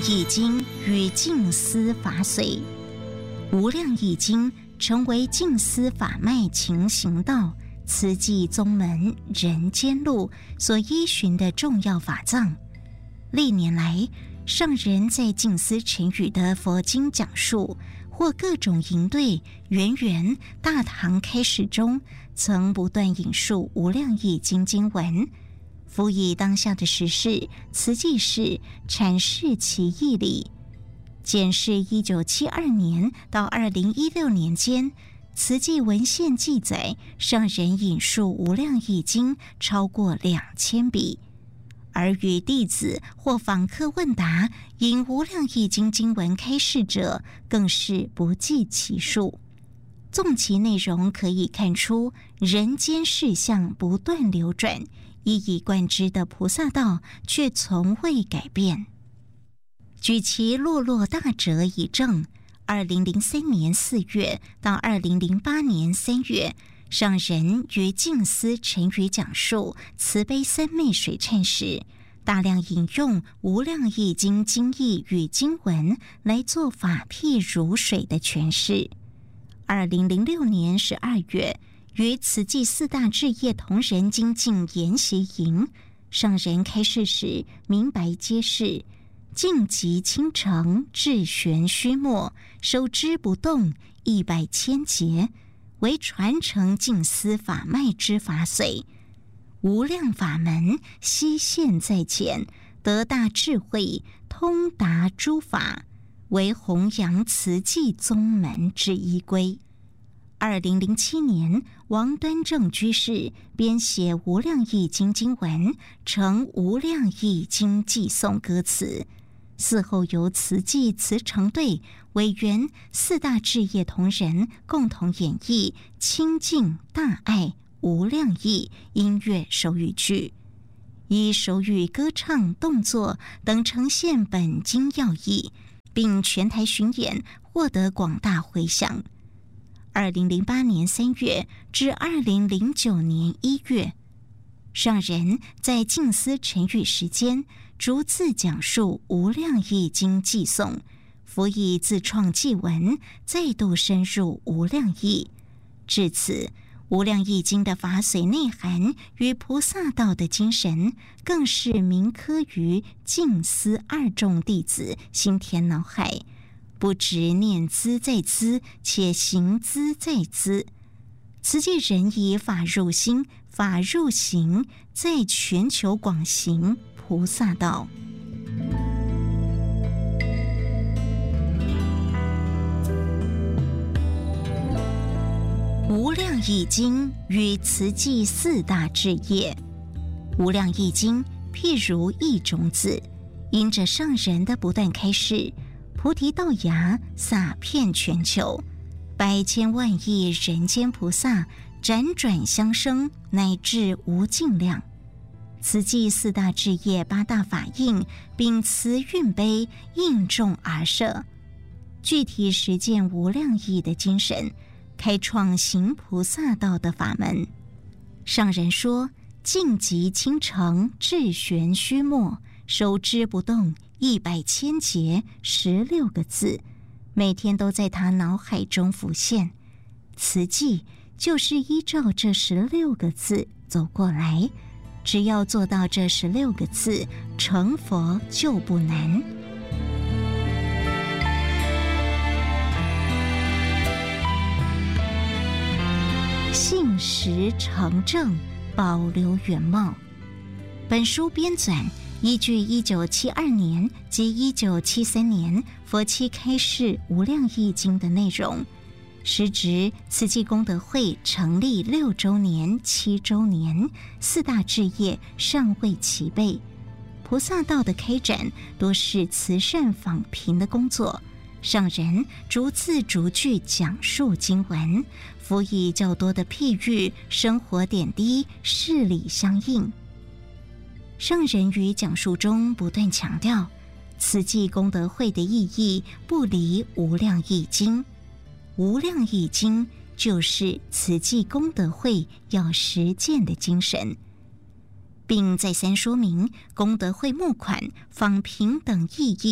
易经与静思法髓。无量易经成为静思法脉勤行道、慈济宗门人间路所依循的重要法藏。历年来，上人在静思晨语的佛经讲述或各种营队、圆圆、大堂开示中，曾不断引述无量易经经文，辅以当下的时事、慈济事，阐释其义理。检视1972年到2016年间，慈济文献记载，上人引述无量易经超过2000笔。而与弟子或访客问答引无量易经经文开示者，更是不计其数。纵其内容，可以看出人间事项不断流转，一以贯之的菩萨道却从未改变。举其落落大折以证，2003年4月到2008年3月，上人于静思晨语讲述慈悲三昧水忏时，大量引用无量易经经义与经文来做法譬如水的诠释。2006年12月，于慈济四大志业同仁精进研习营，上人开示时明白揭示：静极清澄，至玄虚末，收之不动，100千劫，为传承静思法脉之法髓。无量法门悉现在前，得大智慧，通达诸法，为弘扬慈济宗门之依归。2007年，王端正居士编写无量易经经文，成无量易经寄颂歌词。嗣后由慈济慈诚队委员四大志业同仁共同演绎清净大爱无量义音乐手语剧，以手语歌唱动作等呈现本经要义，并全台巡演，获得广大回响。2008年3月至2009年1月，上人在静思晨语时间逐字讲述无量易经寄颂，辅以自创祭文，再度深入无量义。至此，无量易经的法髓内涵与菩萨道的精神，更是铭刻于静思二众弟子心田脑海，不只念兹在兹，且行兹在兹。慈济人以法入心，法入行，在全球广行菩萨道。无量易经与慈济四大志业。无量易经譬如一种子，因着上人的不断开示，菩提道芽洒遍全球，百千万亿人间菩萨辗转相生，乃至无尽量。慈济四大志业八大法印，秉慈运悲，应众而设，具体实践无量义的精神，开创行菩萨道的法门。上人说：静极清澄，至玄虚末，收之不动，100千劫，16个字，每天都在他脑海中浮现。慈济就是依照这16个字走过来，只要做到这16个字，成佛就不难。信实成正，保留原貌。本书编纂依据1972年及1973年佛七开示无量易经的内容，时值慈济功德会成立6周年、7周年，四大志业尚未齐备，菩萨道的开展多是慈善访贫的工作。上人逐字逐句讲述经文，辅以较多的譬喻、生活点滴，事理相应。上人于讲述中不断强调，慈济功德会的意义不离无量易经，无量易经就是慈济功德会要实践的精神，并再三说明功德会募款、访贫等意义，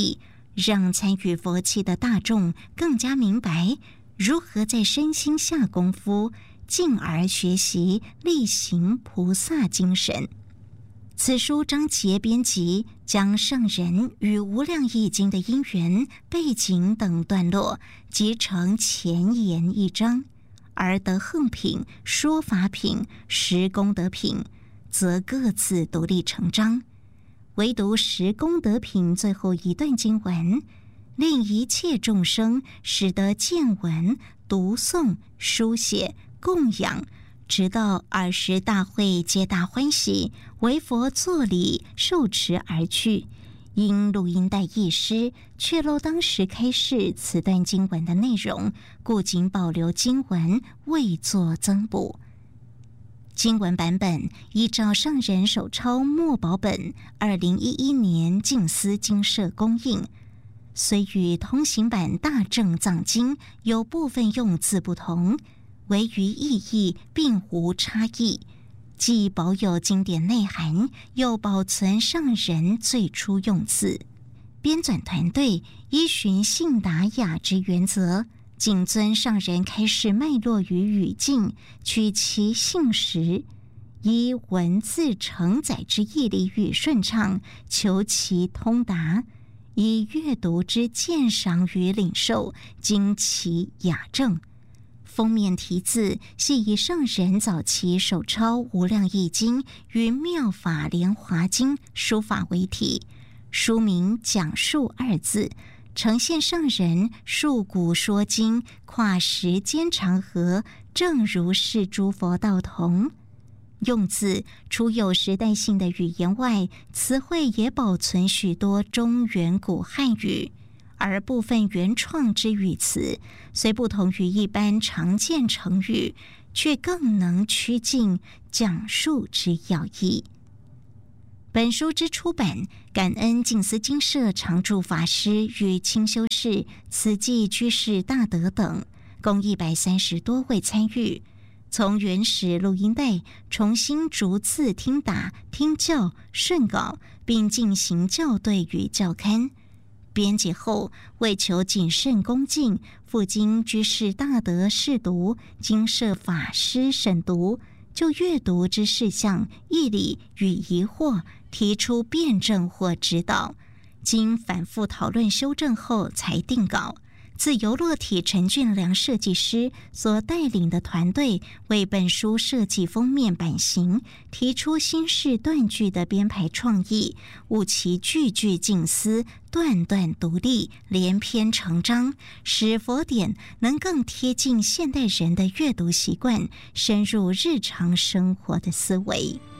让参与佛器的大众更加明白如何在身心下功夫，进而学习力行菩萨精神。此书章节编辑将圣人与无量易经的因缘、背景等段落集成前言一章，而德行品、说法品、十功德品则各自独立成章。唯独十功德品最后一段经文，令一切众生使得见闻、读诵、书写、供养，直到20大会皆大欢喜，为佛作礼受持而去。因录音带遗失，却漏当时开示此段经文的内容，故仅保留经文，未作增补。经文版本依照上人手抄墨宝本2011年净思精舍供应，虽与通行版大正藏经有部分用字不同，唯于意义并无差异，既保有经典内涵，又保存上人最初用字。编纂团队依循信达雅之原则，谨遵上人开示脉络与语境，取其信实，依文字承载之义理与顺畅，求其通达，以阅读之鉴赏与领受，经其雅正。封面题字系以上人早期手抄《无量易经》与《妙法莲华经》书法为题，书名讲述二字，呈现上人述古说今，跨时间长河，正如是诸佛道同。用字除有时代性的语言外，词汇也保存许多中原古汉语，而部分原创之语词虽不同于一般常见成语，却更能趋近讲述之要义。本书之出版，感恩净思精舍常住法师与清修士、慈济居士大德等，共130多位参与，从原始录音带重新逐字听打、听教、顺稿，并进行校对与校勘。编辑后，为求谨慎恭敬，复经居士大德试读，精舍法师审读，就阅读之事项、义理与疑惑提出辩证或指导，经反复讨论修正后才定稿。自由落体陈俊良设计师所带领的团队，为本书设计封面版型，提出新式断句的编排创意，务其句句静思，段段独立，连篇成章，使佛典能更贴近现代人的阅读习惯，深入日常生活的思维。